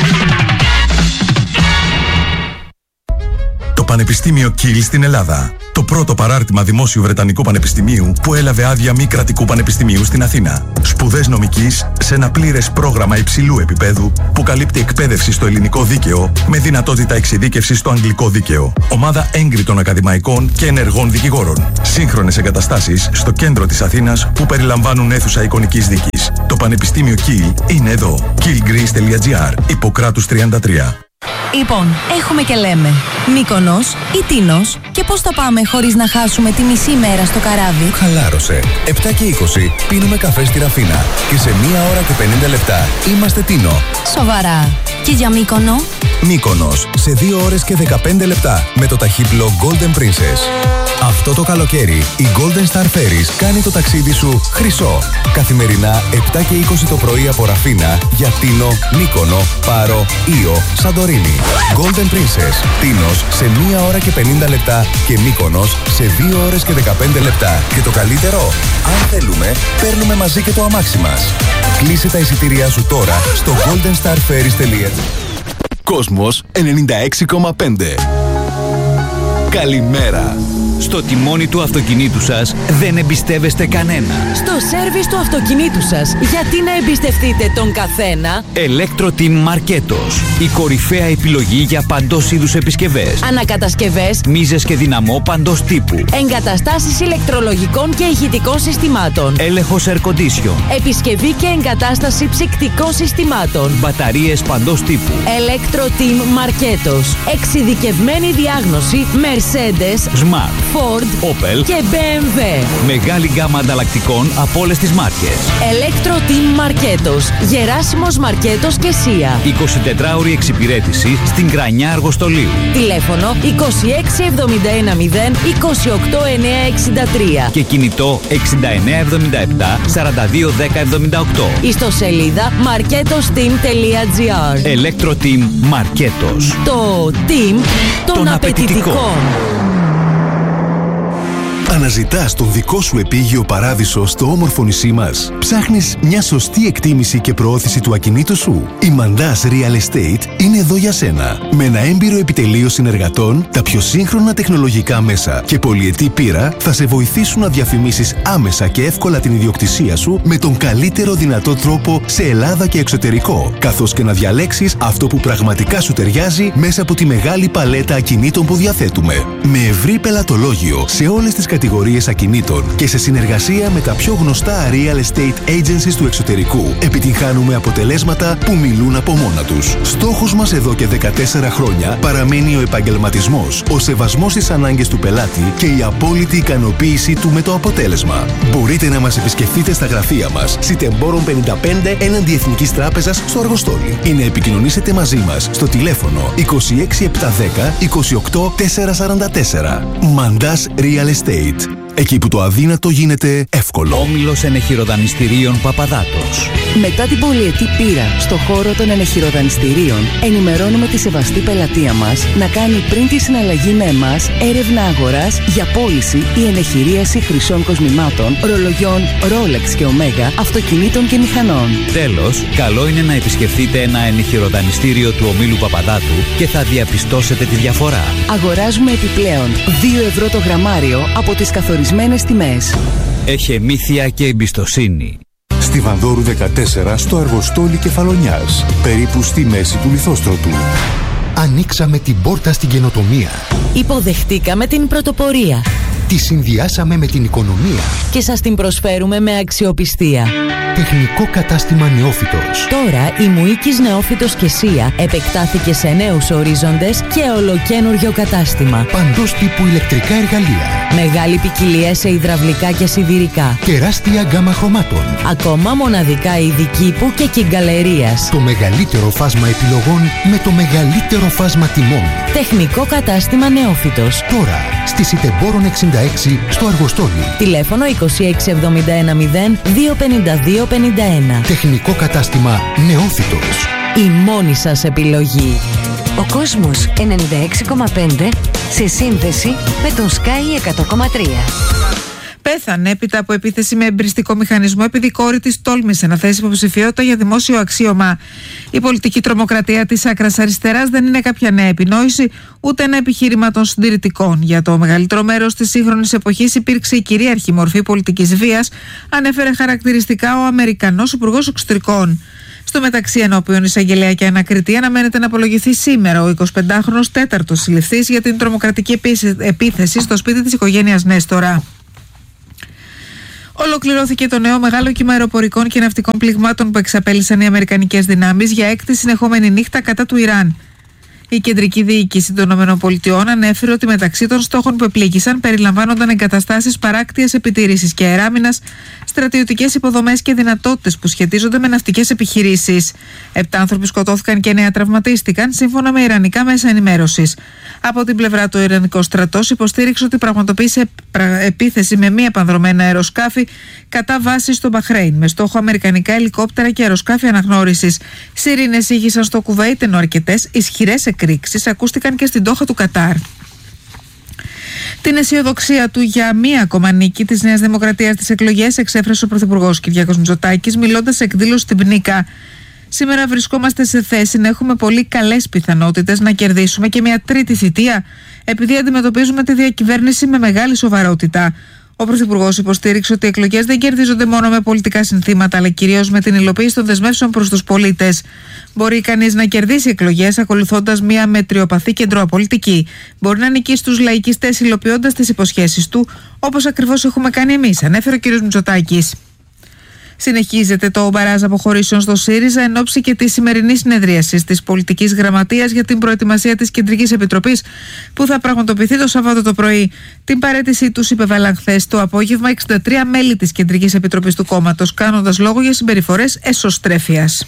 Το Πανεπιστήμιο Κιλ στην Ελλάδα. Το πρώτο παράρτημα δημόσιου Βρετανικού Πανεπιστημίου που έλαβε άδεια μη κρατικού πανεπιστημίου στην Αθήνα. Σπουδές νομικής σε ένα πλήρες πρόγραμμα υψηλού επίπεδου που καλύπτει εκπαίδευση στο ελληνικό δίκαιο με δυνατότητα εξειδίκευσης στο αγγλικό δίκαιο. Ομάδα έγκριτων ακαδημαϊκών και ενεργών δικηγόρων. Σύγχρονες εγκαταστάσεις στο κέντρο της Αθήνας που περιλαμβάνουν αίθουσα εικονικής δίκης. Το Πανεπιστήμιο Κιλ είναι εδώ. κιλ γκρις τελεία τζι άρ, Ιπποκράτους τριάντα τρία.
Λοιπόν, έχουμε και λέμε Μύκονος ή Τίνος, και πώς θα πάμε χωρίς να χάσουμε τη μισή μέρα στο καράβι?
Χαλάρωσε. επτά και είκοσι πίνουμε καφέ στη Ραφίνα και σε μία ώρα και πενήντα λεπτά είμαστε Τίνο.
Σοβαρά. Και για Μύκονο?
Μύκονος σε δύο ώρες και δεκαπέντε λεπτά με το ταχύπλο Golden Princess. Αυτό το καλοκαίρι η Golden Star Ferries κάνει το ταξίδι σου χρυσό. Καθημερινά επτά και είκοσι το πρωί από Ραφίνα για Τίνο, Μύκονο, Πάρο, Ήο, Σαντορίνη. Golden Princess, Τίνος σε μία ώρα και πενήντα λεπτά και Μύκονος σε δύο ώρες και δεκαπέντε λεπτά. Και το καλύτερο, αν θέλουμε, παίρνουμε μαζί και το αμάξι μας. Κλείσε τα εισιτήριά σου τώρα στο golden star ferries τελεία τζι άρ. Κόσμος ενενήντα έξι κόμμα πέντε. Καλημέρα.
Στο τιμόνι του αυτοκινήτου σας δεν εμπιστεύεστε κανένα.
Στο σέρβις του αυτοκινήτου σας, γιατί να εμπιστευτείτε τον καθένα?
Electro-Team Marketos. Η κορυφαία επιλογή για παντός είδους επισκευές.
Ανακατασκευές,
μίζες και δυναμό παντός τύπου.
εγκαταστάσεις ηλεκτρολογικών και ηχητικών συστημάτων.
Έλεγχος air condition.
Επισκευή και εγκατάσταση ψυκτικών συστημάτων.
Μπαταρίες παντός τύπου.
Electro-Team Marketos. Εξειδικευμένη διάγνωση Mercedes,
Smart,
Ford,
Opel
και μπι εμ ντάμπλιου.
Μεγάλη γκάμα ανταλλακτικών από όλες τις μάρκες.
Electro-Team Marketos. Γεράσιμος Μαρκέτος και Σία.
εικοσιτετράωρη εξυπηρέτηση στην Κρανιά Αργοστολίου.
Τηλέφωνο είκοσι έξι εβδομήντα ένα μηδέν είκοσι οκτώ εννιακόσια εξήντα τρία.
Και κινητό εξήντα εννέα εβδομήντα επτά σαράντα δύο δέκα εβδομήντα οκτώ.
Ιστοσελίδα marketosteam τελεία τζι άρ.
Electro-Team Marketos.
Το team των,
των
απαιτητικών.
Αναζητάς τον δικό σου επίγειο παράδεισο στο όμορφο νησί μας? Ψάχνεις μια σωστή εκτίμηση και προώθηση του ακινήτου σου? Η Mandas Real Estate είναι εδώ για σένα. Με ένα έμπειρο επιτελείο συνεργατών, τα πιο σύγχρονα τεχνολογικά μέσα και πολυετή πείρα θα σε βοηθήσουν να διαφημίσεις άμεσα και εύκολα την ιδιοκτησία σου με τον καλύτερο δυνατό τρόπο σε Ελλάδα και εξωτερικό, καθώς και να διαλέξεις αυτό που πραγματικά σου ταιριάζει μέσα από τη μεγάλη παλέτα ακινήτων που διαθέτουμε. Με ευρύ πελατολόγιο σε όλες τις κατηγορίες κατηγορίες ακινήτων και σε συνεργασία με τα πιο γνωστά real estate agencies του εξωτερικού, επιτυγχάνουμε αποτελέσματα που μιλούν από μόνα τους. Στόχος μας εδώ και δεκατέσσερα χρόνια παραμένει ο επαγγελματισμός, ο σεβασμός στις ανάγκες του πελάτη και η απόλυτη ικανοποίησή του με το αποτέλεσμα. Μπορείτε να μας επισκεφτείτε στα γραφεία μας, Σιτεμπόρων πενήντα πέντε έναντι Εθνικής Τράπεζας στο Αργοστόλι, ή να επικοινωνήσετε μαζί μας στο τηλέφωνο είκοσι έξι επτακόσια δέκα είκοσι οκτώ τετρακόσια σαράντα τέσσερα. Mandas Real Estate. Εκεί που το αδύνατο γίνεται εύκολο.
Όμιλος ενεχειροδανιστηρίων Παπαδάτος.
Μετά την πολυετή πείρα στο χώρο των ενεχειροδανιστηρίων, ενημερώνουμε τη σεβαστή πελατεία μας να κάνει πριν τη συναλλαγή με εμάς έρευνα αγοράς για πώληση ή ενεχειρίαση χρυσών κοσμημάτων, ρολογιών Rolex και Omega, αυτοκινήτων και μηχανών.
Τέλος, καλό είναι να επισκεφτείτε ένα ενεχειροδανιστήριο του ομίλου Παπαδάτου και θα διαπιστώσετε τη διαφορά.
Αγοράζουμε επιπλέον δύο ευρώ το γραμμάριο από τις καθορισμένες τιμές.
Έχει μύθια και εμπιστοσύνη.
Στη Βανδόρου δεκατέσσερα στο Αργοστόλι Κεφαλονιάς, περίπου στη μέση του Λιθόστρωτου. Ανοίξαμε την πόρτα στην καινοτομία.
Υποδεχτήκαμε την πρωτοπορία.
Τη συνδυάσαμε με την οικονομία.
Και σας την προσφέρουμε με αξιοπιστία.
Τεχνικό κατάστημα Νεόφυτος.
Τώρα η Μουίκης Νεόφυτος και Σία επεκτάθηκε σε νέους ορίζοντες και ολοκένουργιο κατάστημα.
Παντός τύπου ηλεκτρικά εργαλεία.
Μεγάλη ποικιλία σε υδραυλικά και σιδηρικά.
Τεράστια γκάμα χρωμάτων.
Ακόμα μοναδικά είδη κήπου και κυγκαλερίας.
Το μεγαλύτερο φάσμα επιλογών με το μεγαλύτερο φάσμα τιμών.
Τεχνικό κατάστημα Νεόφυτος.
Τώρα στη Σιτεμπόρων εξήντα έξι στο Αργοστόλι.
Τηλέφωνο είκοσι έξι εβδομήντα ένα μηδέν δύο πενήντα δύο πενήντα ένα.
Τεχνικό κατάστημα Νεόφυτος.
Η μόνη σας επιλογή.
Ο κόσμος ενενήντα έξι κόμμα πέντε σε σύνδεση με τον Sky εκατό κόμμα τρία.
Πέθανε έπειτα από επίθεση με εμπριστικό μηχανισμό επειδή η κόρη της τόλμησε να θέσει υποψηφιότητα για δημόσιο αξίωμα. Η πολιτική τρομοκρατία της άκρας αριστεράς δεν είναι κάποια νέα επινόηση, ούτε ένα επιχείρημα των συντηρητικών. Για το μεγαλύτερο μέρος της σύγχρονης εποχής υπήρξε η κυρίαρχη μορφή πολιτικής βίας, ανέφερε χαρακτηριστικά ο Αμερικανός Υπουργός Εξωτερικών. Στο μεταξύ, ενώπιον εισαγγελέα και ανακριτή, αναμένεται να απολογηθεί σήμερα ο εικοσιπεντάχρονος τέταρτος συλληφθής για την τρομοκρατική επίθεση στο σπίτι της οικογένειας Νέστορα. Ολοκληρώθηκε το νέο μεγάλο κύμα αεροπορικών και ναυτικών πληγμάτων που εξαπέλυσαν οι αμερικανικές δυνάμεις για έκτη συνεχόμενη νύχτα κατά του Ιράν. Η κεντρική διοίκηση των ΗΠΑ ανέφερε ότι μεταξύ των στόχων που επλήγησαν περιλαμβάνονταν εγκαταστάσεις παράκτειας επιτήρησης και αεράμινας, στρατιωτικές υποδομές και δυνατότητες που σχετίζονται με ναυτικές επιχειρήσεις. Επτά άνθρωποι σκοτώθηκαν και εννέα τραυματίστηκαν, σύμφωνα με ιρανικά μέσα ενημέρωσης. Από την πλευρά του, ο Ιρανικός στρατός υποστήριξε ότι πραγματοποίησε επίθεση με μη επανδρομένα αεροσκάφη κατά βάση στο Μπαχρέιν, με στόχο αμερικανικά ελικόπτερα και αεροσκάφη αναγνώρισης. Σιρήνες ήγησαν στο Κουβέιτ, ενώ αρκετές ισχυρές εκρήξεις ακούστηκαν και στην Ντόχα του Κατάρ. Την αισιοδοξία του για μία ακόμα νίκη της Νέας Δημοκρατίας στις εκλογές εξέφρασε ο Πρωθυπουργός Κυριάκος Μητσοτάκης, μιλώντας σε εκδήλωση στην Πνίκα. Σήμερα βρισκόμαστε σε θέση να έχουμε πολύ καλές πιθανότητες να κερδίσουμε και μια τρίτη θητεία, επειδή αντιμετωπίζουμε τη διακυβέρνηση με μεγάλη σοβαρότητα. Ο Πρωθυπουργός υποστήριξε ότι οι εκλογές δεν κερδίζονται μόνο με πολιτικά συνθήματα, αλλά κυρίως με την υλοποίηση των δεσμεύσεων προς τους πολίτες. Μπορεί κανείς να κερδίσει εκλογές ακολουθώντας μια μετριοπαθή κεντροαπολιτική. Μπορεί να νικήσει τους λαϊκιστές υλοποιώντας τις υποσχέσεις του, όπως ακριβώς έχουμε κάνει εμείς, ανέφερε ο κ. Μητσοτάκης. Συνεχίζεται το μπαράζ αποχωρήσεων στο ΣΥΡΙΖΑ εν ώψη και τη σημερινή συνεδρίαση τη Πολιτική Γραμματείας για την προετοιμασία τη Κεντρική Επιτροπή, που θα πραγματοποιηθεί το Σάββατο το πρωί. Την παραίτησή του υπέβαλαν χθες το απόγευμα εξήντα τρία μέλη τη Κεντρική Επιτροπή του κόμματος, κάνοντας λόγο για συμπεριφορές εσωστρέφειας.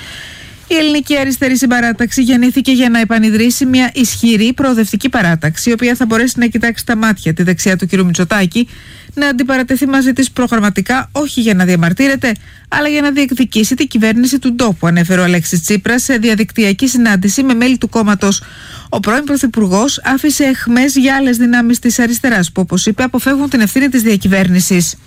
Η Ελληνική Αριστερή Συμπαράταξη γεννήθηκε για να επανιδρύσει μια ισχυρή προοδευτική παράταξη, η οποία θα μπορέσει να κοιτάξει τα μάτια τη δεξιά του κ. Μητσοτάκη, να αντιπαρατεθεί μαζί της προγραμματικά, όχι για να διαμαρτύρεται, αλλά για να διεκδικήσει την κυβέρνηση του τόπου, ανέφερε ο Αλέξης Τσίπρας σε διαδικτυακή συνάντηση με μέλη του κόμματος. Ο πρώην Πρωθυπουργός άφησε αιχμές για άλλες δυνάμεις της αριστεράς, που, όπως είπε, αποφεύγουν την ευθύνη της διακυβέρνησης.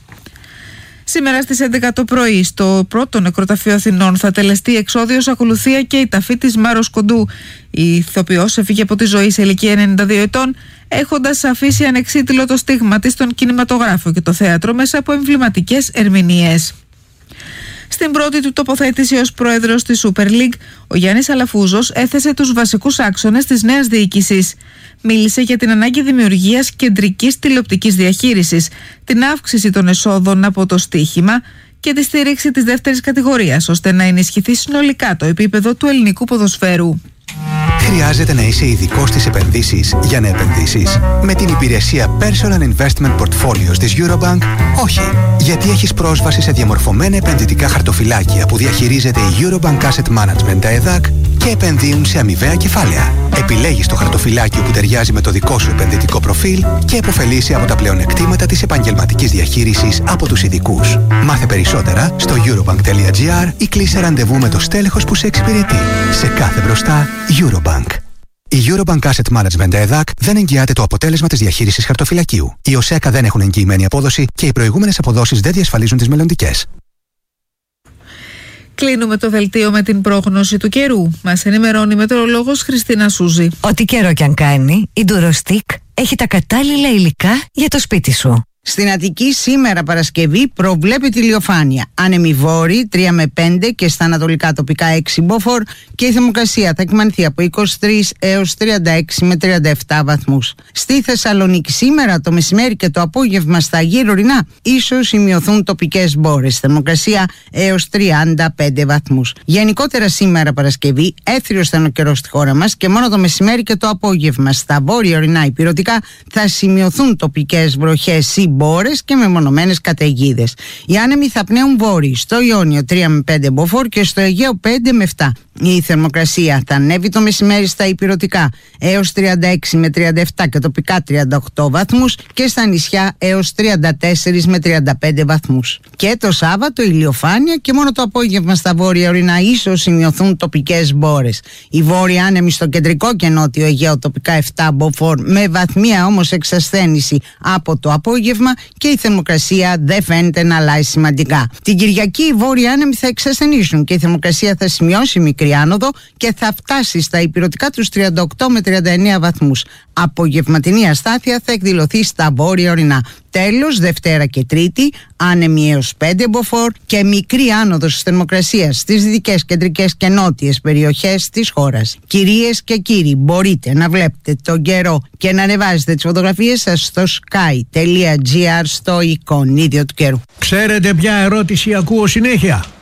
Σήμερα στις έντεκα το πρωί, στο πρώτο νεκροταφείο Αθηνών, θα τελεστεί εξόδιος ακολουθία και η ταφή της Μάρος Κοντού. Η ηθοποιός έφυγε από τη ζωή σε ηλικία ενενήντα δύο ετών, έχοντας αφήσει ανεξίτηλο το στίγμα της στον κινηματογράφο και το θέατρο μέσα από εμβληματικές ερμηνείες. Στην πρώτη του τοποθέτηση ως πρόεδρος της Super League, ο Γιάννης Αλαφούζος έθεσε τους βασικούς άξονες της νέας διοίκησης. Μίλησε για την ανάγκη δημιουργίας κεντρικής τηλεοπτικής διαχείρισης, την αύξηση των εσόδων από το στοίχημα και τη στήριξη της δεύτερης κατηγορίας, ώστε να ενισχυθεί συνολικά το επίπεδο του ελληνικού ποδοσφαίρου.
Χρειάζεται να είσαι ειδικός στις επενδύσεις για να επενδύσεις? Με την υπηρεσία Personal Investment Portfolios της Eurobank, όχι. Γιατί έχεις πρόσβαση σε διαμορφωμένα επενδυτικά χαρτοφυλάκια που διαχειρίζεται η Eurobank Asset Management, τα ΕΔΑΚ, και επενδύουν σε αμοιβαία κεφάλαια. Επιλέγεις το χαρτοφυλάκιο που ταιριάζει με το δικό σου επενδυτικό προφίλ και επωφελείσαι από τα πλεονεκτήματα της επαγγελματικής διαχείρισης από τους ειδικούς. Μάθε περισσότερα στο eurobank τελεία gr ή κλείσε ραντεβού με το στέλεχος που σε εξυπηρετεί. Σε κάθε μπροστά, Eurobank. Η Eurobank Asset Management ΕΔΑΚ δεν εγγυάται το αποτέλεσμα της διαχείρισης χαρτοφυλακίου. Οι ΟΣΕΚΑ δεν έχουν εγγυημένη απόδοση και οι προηγούμενες αποδόσεις δεν διασφαλίζουν τις μελλοντικές.
Κλείνουμε το δελτίο με την πρόγνωση του καιρού. Μας ενημερώνει η μετεωρολόγος Χριστίνα Σούζη.
Ό,τι καιρό κι αν κάνει, η Durostick έχει τα κατάλληλα υλικά για το σπίτι σου.
Στην Αττική σήμερα Παρασκευή προβλέπεται ηλιοφάνεια. Άνεμη βόρη τρία με πέντε και στα ανατολικά τοπικά έξι μποφόρ και η θερμοκρασία θα εκμανθεί από είκοσι τρεις έως τριάντα έξι με τριάντα επτά βαθμούς. Στη Θεσσαλονίκη σήμερα το μεσημέρι και το απόγευμα στα γύρω ορεινά ίσως σημειωθούν τοπικές μπόρες. Θερμοκρασία έως τριάντα πέντε βαθμούς. Γενικότερα σήμερα Παρασκευή έθριος θα είναι ο καιρός στη χώρα μας και μόνο το μεσημέρι και το απόγευμα στα βόρεια ορεινά υπηρετικά θα σημειωθούν τοπικές βροχές ή μπόρες και μεμονωμένες καταιγίδες. Οι άνεμοι θα πνέουν βόρειοι στο Ιόνιο τρία με πέντε μποφόρ και στο Αιγαίο πέντε με επτά. Η θερμοκρασία θα ανέβει το μεσημέρι στα ηπειρωτικά έως τριάντα έξι με τριάντα επτά και τοπικά τριάντα οκτώ βαθμούς και στα νησιά έως τριάντα τέσσερα με τριάντα πέντε βαθμούς. Και το Σάββατο ηλιοφάνεια και μόνο το απόγευμα στα βόρεια ορεινά ίσως σημειωθούν τοπικές μπόρες. Οι βόρειοι άνεμοι στο κεντρικό και νότιο Αιγαίο τοπικά επτά μποφόρ με βαθμία όμως εξασθένηση από το απόγευμα και η θερμοκρασία δεν φαίνεται να αλλάζει σημαντικά. Την Κυριακή οι βόρειοι άνεμοι θα εξασθενήσουν και η θερμοκρασία θα σημειώσει μικρή άνοδο και θα φτάσει στα ηπειρωτικά τους τριάντα οκτώ με τριάντα εννέα βαθμούς. Απογευματινή αστάθεια θα εκδηλωθεί στα βόρεια ορεινά. Τέλος, Δευτέρα και Τρίτη, άνεμοι έως πέντε μποφόρ και μικρή άνοδος της θερμοκρασίας στις δυτικές, κεντρικές και νότιες περιοχές της χώρας. Κυρίες και κύριοι, μπορείτε να βλέπετε τον καιρό και να ανεβάζετε τις φωτογραφίες σας στο sky τελεία gr στο εικονίδιο του καιρού.
Ξέρετε ποια ερώτηση ακούω συνέχεια?